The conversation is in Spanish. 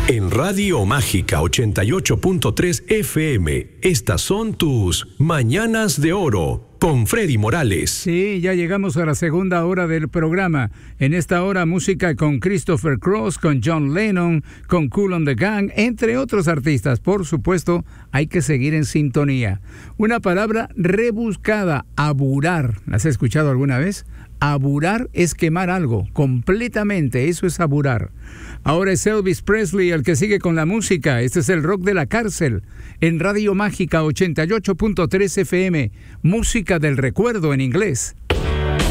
En Radio Mágica 88.3 FM, estas son tus Mañanas de Oro con Freddy Morales. Sí, ya llegamos a la segunda hora del programa. En esta hora, música con Christopher Cross, con John Lennon, con Kool and the Gang, entre otros artistas. Por supuesto, hay que seguir en sintonía. Una palabra rebuscada, aburar. ¿La has escuchado alguna vez? Aburar es quemar algo, completamente, eso es aburar. Ahora es Elvis Presley el que sigue con la música. Este es el rock de la cárcel. En Radio Mágica 88.3 FM, música del recuerdo en inglés.